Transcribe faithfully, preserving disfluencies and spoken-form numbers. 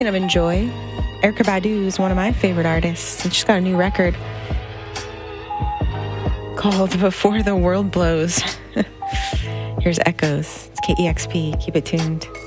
of Enjoy, Erykah Badu is one of my favorite artists, and she's got a new record called Before the World Blows. Here's Echoes. It's K E X P. Keep it tuned.